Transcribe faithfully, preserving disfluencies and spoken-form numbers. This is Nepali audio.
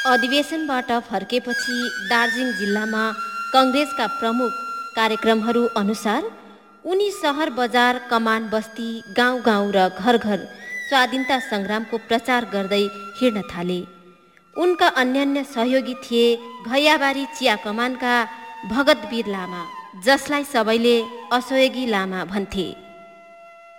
अधिवेशनबाट फर्केपछि दार्जिलिङ जिल्लामा कङ्ग्रेसका प्रमुख कार्यक्रमहरू अनुसार उनी सहर बजार कमान बस्ती गाउँ गाउँ र घर घर स्वाधीनता सङ्ग्रामको प्रचार गर्दै हिँड्न थाले। उनका अन्यान्य सहयोगी थिए घैयाबारी चिया कमानका भगतवीर लामा, जसलाई सबैले असहयोगी लामा भन्थे।